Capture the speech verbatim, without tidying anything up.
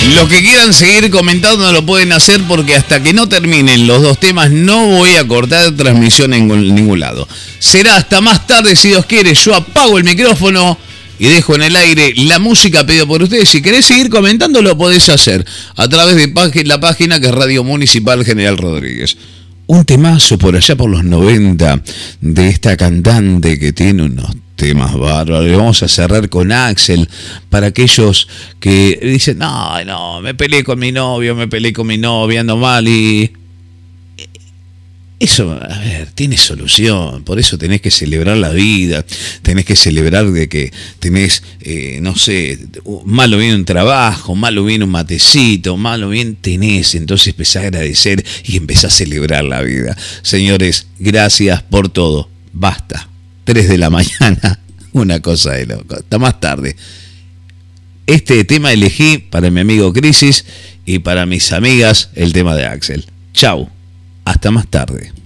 Los que quieran seguir comentando lo pueden hacer porque hasta que no terminen los dos temas no voy a cortar transmisión en ningún lado. Será hasta más tarde si Dios quiere. Yo apago el micrófono y dejo en el aire la música pedida por ustedes. Si querés seguir comentando lo podés hacer a través de la página que es Radio Municipal General Rodríguez. Un temazo por allá por los noventa de esta cantante que tiene unos temas bárbaros. Vamos a cerrar con Axel para aquellos que dicen, no, no, me peleé con mi novio, me peleé con mi novia, ando mal y... Eso, a ver, tiene solución. Por eso tenés que celebrar la vida, tenés que celebrar de que tenés, eh, no sé, malo bien un trabajo, malo bien un matecito, malo bien tenés. Entonces empezá a agradecer y empezá a celebrar la vida. Señores, gracias por todo. Basta. tres de la mañana, una cosa de loco. Hasta más tarde. Este tema elegí para mi amigo Crisis y para mis amigas el tema de Axel. Chau. Hasta más tarde.